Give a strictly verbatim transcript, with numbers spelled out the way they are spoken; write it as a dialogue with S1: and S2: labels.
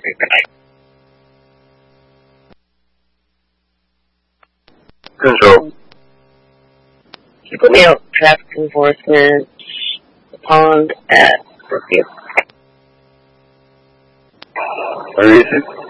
S1: Control.
S2: Can you put me out traffic enforcement, the pond at Brookfield?
S1: What reason?